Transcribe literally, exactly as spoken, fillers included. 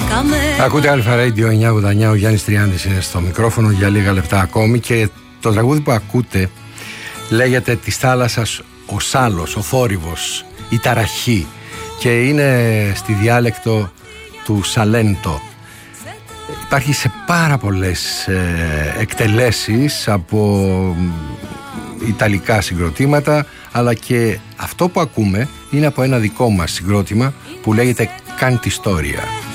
Ακούτε Αλφα Radio εννιακόσια ογδόντα εννιά, ο Γιάννης Τριάντης είναι στο μικρόφωνο για λίγα λεπτά ακόμη και το τραγούδι που ακούτε λέγεται «Της θάλασσας ο Σάλος, ο θόρυβος, η ταραχή» και είναι στη διάλεκτο του Σαλέντο. Υπάρχει σε πάρα πολλές ε, εκτελέσεις από ιταλικά συγκροτήματα, αλλά και αυτό που ακούμε είναι από ένα δικό μας συγκρότημα που λέγεται «Canti Storia».